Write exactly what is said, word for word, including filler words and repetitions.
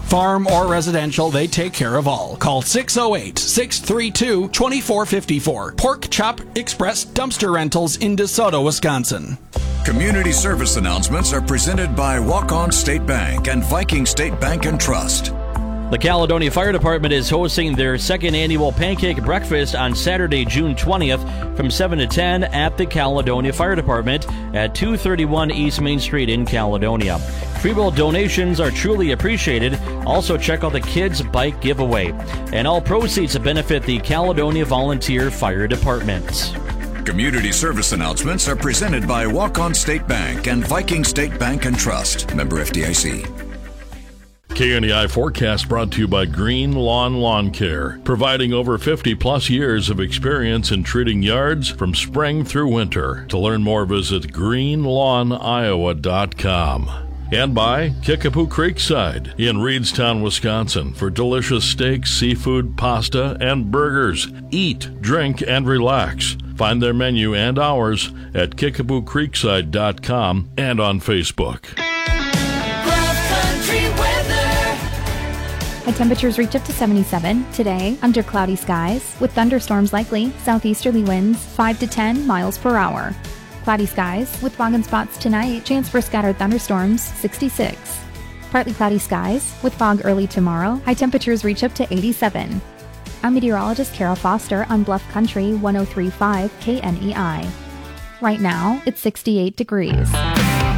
Farm or residential, they take care of all. Call six oh eight, six three two, two four five four. Pork Chop Express Dumpster Rentals in DeSoto, Wisconsin. Community service announcements are presented by Walk-On State Bank and Viking State Bank and Trust. The Caledonia Fire Department is hosting their second annual pancake breakfast on Saturday, June twentieth from seven to ten at the Caledonia Fire Department at two thirty-one East Main Street in Caledonia. Free will donations are truly appreciated. Also check out the Kids Bike Giveaway. And all proceeds benefit the Caledonia Volunteer Fire Department. Community service announcements are presented by Walk-On State Bank and Viking State Bank and Trust. Member F D I C. K N E I forecast brought to you by Green Lawn Lawn Care, providing over fifty plus years of experience in treating yards from spring through winter. To learn more, visit green lawn iowa dot com. And by Kickapoo Creekside in Reedstown, Wisconsin, for delicious steaks, seafood, pasta, and burgers. Eat, drink, and relax. Find their menu and hours at kickapoo creekside dot com and on Facebook. High temperatures reach up to seventy-seven. Today, under cloudy skies, with thunderstorms likely, southeasterly winds five to ten miles per hour. Cloudy skies, with fog and spots tonight, chance for scattered thunderstorms, sixty-six. Partly cloudy skies, with fog early tomorrow, high temperatures reach up to eighty-seven. I'm meteorologist Carol Foster on Bluff Country one oh three point five K N E I. Right now, it's sixty-eight degrees.